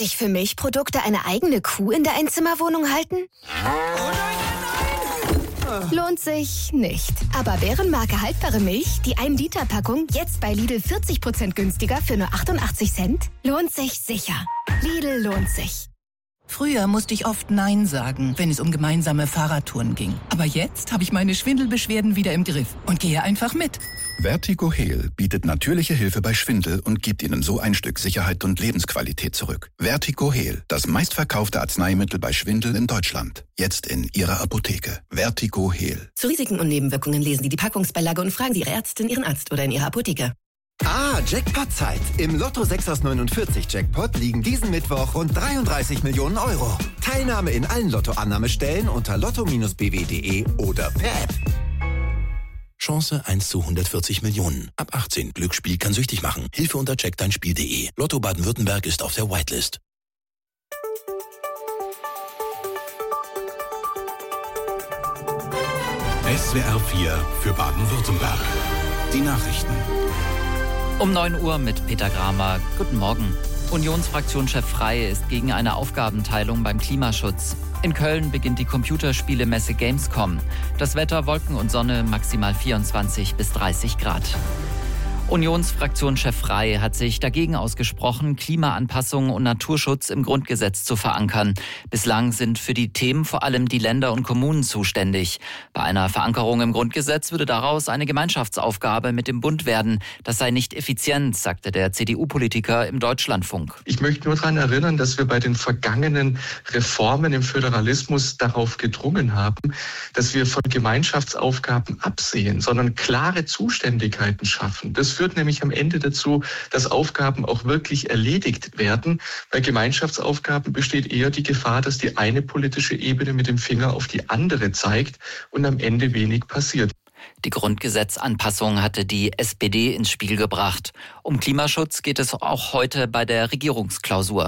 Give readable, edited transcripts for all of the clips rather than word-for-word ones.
sich für Milchprodukte eine eigene Kuh in der Einzimmerwohnung halten? Lohnt sich nicht. Aber Bärenmarke haltbare Milch, die 1-Liter-Packung, jetzt bei Lidl 40% günstiger für nur 88 Cent? Lohnt sich sicher. Lidl lohnt sich. Früher musste ich oft Nein sagen, wenn es um gemeinsame Fahrradtouren ging. Aber jetzt habe ich meine Schwindelbeschwerden wieder im Griff und gehe einfach mit. Vertigo Heal bietet natürliche Hilfe bei Schwindel und gibt Ihnen so ein Stück Sicherheit und Lebensqualität zurück. Vertigo Heal, das meistverkaufte Arzneimittel bei Schwindel in Deutschland. Jetzt in Ihrer Apotheke. Vertigo Heal. Zu Risiken und Nebenwirkungen lesen Sie die Packungsbeilage und fragen Sie Ihre Ärztin, Ihren Arzt oder in Ihrer Apotheke. Jackpot-Zeit. Im Lotto 6 aus 49 Jackpot liegen diesen Mittwoch rund 33 Millionen Euro. Teilnahme in allen Lotto-Annahmestellen unter lotto-bw.de oder per App. Chance 1 zu 140 Millionen. Ab 18. Glücksspiel kann süchtig machen. Hilfe unter checkdeinspiel.de. Lotto Baden-Württemberg ist auf der Whitelist. SWR 4 für Baden-Württemberg. Die Nachrichten. Um 9 Uhr mit Peter Gramer. Guten Morgen. Unionsfraktionschef Frey ist gegen eine Aufgabenteilung beim Klimaschutz. In Köln beginnt die Computerspielemesse Gamescom. Das Wetter Wolken und Sonne, maximal 24 bis 30 Grad. Unionsfraktionschef Frey hat sich dagegen ausgesprochen, Klimaanpassung und Naturschutz im Grundgesetz zu verankern. Bislang sind für die Themen vor allem die Länder und Kommunen zuständig. Bei einer Verankerung im Grundgesetz würde daraus eine Gemeinschaftsaufgabe mit dem Bund werden. Das sei nicht effizient, sagte der CDU-Politiker im Deutschlandfunk. Ich möchte nur daran erinnern, dass wir bei den vergangenen Reformen im Föderalismus darauf gedrungen haben, dass wir von Gemeinschaftsaufgaben absehen, sondern klare Zuständigkeiten schaffen. Das führt nämlich am Ende dazu, dass Aufgaben auch wirklich erledigt werden. Bei Gemeinschaftsaufgaben besteht eher die Gefahr, dass die eine politische Ebene mit dem Finger auf die andere zeigt und am Ende wenig passiert. Die Grundgesetzanpassung hatte die SPD ins Spiel gebracht. Um Klimaschutz geht es auch heute bei der Regierungsklausur.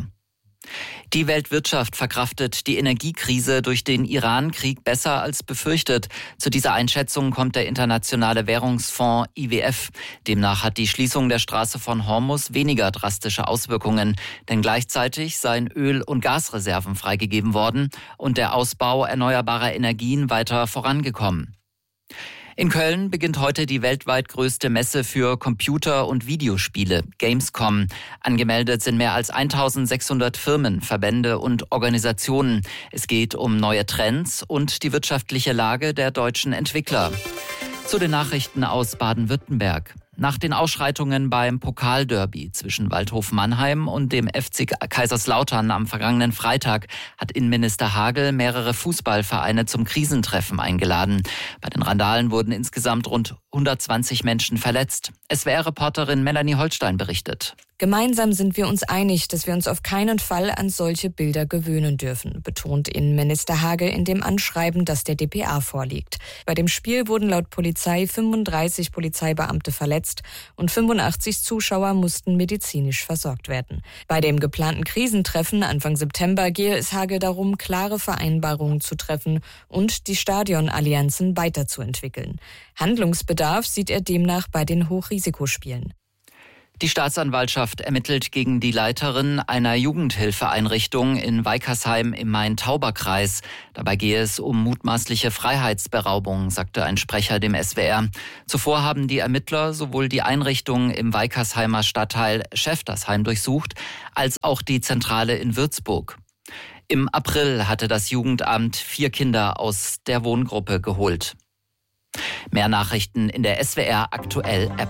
Die Weltwirtschaft verkraftet die Energiekrise durch den Iran-Krieg besser als befürchtet. Zu dieser Einschätzung kommt der Internationale Währungsfonds IWF. Demnach hat die Schließung der Straße von Hormuz weniger drastische Auswirkungen, denn gleichzeitig seien Öl- und Gasreserven freigegeben worden und der Ausbau erneuerbarer Energien weiter vorangekommen. In Köln beginnt heute die weltweit größte Messe für Computer- und Videospiele, Gamescom. Angemeldet sind mehr als 1600 Firmen, Verbände und Organisationen. Es geht um neue Trends und die wirtschaftliche Lage der deutschen Entwickler. Zu den Nachrichten aus Baden-Württemberg. Nach den Ausschreitungen beim Pokalderby zwischen Waldhof Mannheim und dem FC Kaiserslautern am vergangenen Freitag hat Innenminister Hagel mehrere Fußballvereine zum Krisentreffen eingeladen. Bei den Randalen wurden insgesamt rund 120 Menschen verletzt. SWR-Reporterin Melanie Holstein berichtet. Gemeinsam sind wir uns einig, dass wir uns auf keinen Fall an solche Bilder gewöhnen dürfen, betont Innenminister Hagel in dem Anschreiben, das der dpa vorliegt. Bei dem Spiel wurden laut Polizei 35 Polizeibeamte verletzt und 85 Zuschauer mussten medizinisch versorgt werden. Bei dem geplanten Krisentreffen Anfang September gehe es Hagel darum, klare Vereinbarungen zu treffen und die Stadionallianzen weiterzuentwickeln. Handlungsbedarf sieht er demnach bei den Hochrisikospielen. Die Staatsanwaltschaft ermittelt gegen die Leiterin einer Jugendhilfeeinrichtung in Weikersheim im Main-Tauber-Kreis. Dabei gehe es um mutmaßliche Freiheitsberaubung, sagte ein Sprecher dem SWR. Zuvor haben die Ermittler sowohl die Einrichtung im Weikersheimer Stadtteil Schäftersheim durchsucht, als auch die Zentrale in Würzburg. Im April hatte das Jugendamt 4 Kinder aus der Wohngruppe geholt. Mehr Nachrichten in der SWR Aktuell App.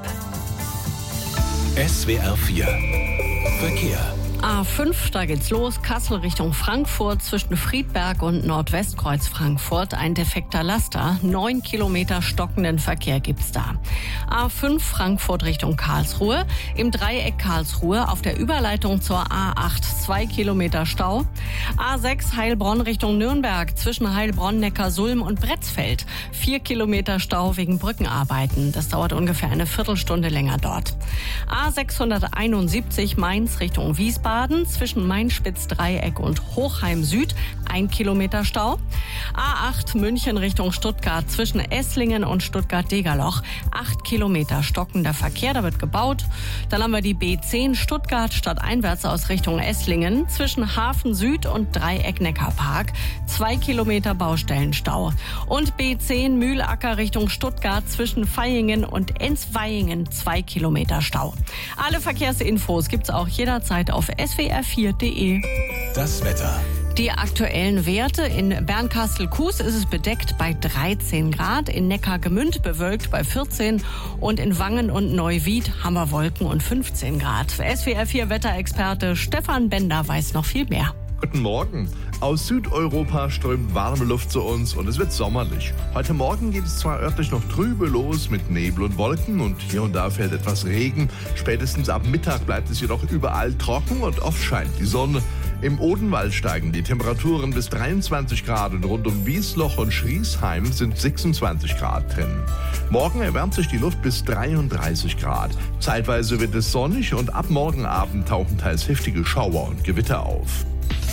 SWR 4 Verkehr. A5, da geht's los. Kassel Richtung Frankfurt zwischen Friedberg und Nordwestkreuz Frankfurt. Ein defekter Laster. 9 Kilometer stockenden Verkehr gibt's da. A5 Frankfurt Richtung Karlsruhe. Im Dreieck Karlsruhe auf der Überleitung zur A8 2 Kilometer Stau. A6 Heilbronn Richtung Nürnberg zwischen Heilbronn, Neckarsulm und Bretzfeld. 4 Kilometer Stau wegen Brückenarbeiten. Das dauert ungefähr eine Viertelstunde länger dort. A671 Mainz Richtung Wiesbaden. Wiesbaden zwischen Main-Spitz-Dreieck und Hochheim Süd 1 Kilometer Stau. A8 München Richtung Stuttgart zwischen Esslingen und Stuttgart-Degerloch 8 Kilometer stockender Verkehr, da wird gebaut. Dann haben wir die B10 Stuttgart stadteinwärts aus Richtung Esslingen zwischen Hafen Süd und Dreieck-Neckarpark 2 Kilometer Baustellenstau. Und B10 Mühlacker Richtung Stuttgart zwischen Vaihingen und Ensvaihingen 2 Kilometer Stau. Alle Verkehrsinfos gibt's auch jederzeit auf swr4.de. Das Wetter. Die aktuellen Werte: in Bernkastel-Kues ist es bedeckt bei 13 Grad, in Neckargemünd bewölkt bei 14 und in Wangen und Neuwied haben wir Wolken und 15 Grad. SWR4 Wetterexperte Stefan Bender weiß noch viel mehr. Guten Morgen. Aus Südeuropa strömt warme Luft zu uns und es wird sommerlich. Heute Morgen geht es zwar örtlich noch trübe los mit Nebel und Wolken und hier und da fällt etwas Regen. Spätestens ab Mittag bleibt es jedoch überall trocken und oft scheint die Sonne. Im Odenwald steigen die Temperaturen bis 23 Grad und rund um Wiesloch und Schriesheim sind 26 Grad drin. Morgen erwärmt sich die Luft bis 33 Grad. Zeitweise wird es sonnig und ab morgen Abend tauchen teils heftige Schauer und Gewitter auf.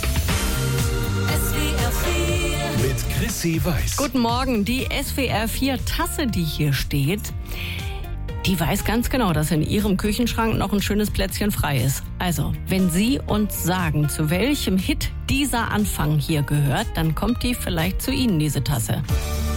Mit Chrissy Weiß. Guten Morgen. Die SWR4-Tasse, die hier steht, die weiß ganz genau, dass in Ihrem Küchenschrank noch ein schönes Plätzchen frei ist. Also, wenn Sie uns sagen, zu welchem Hit dieser Anfang hier gehört, dann kommt die vielleicht zu Ihnen, diese Tasse.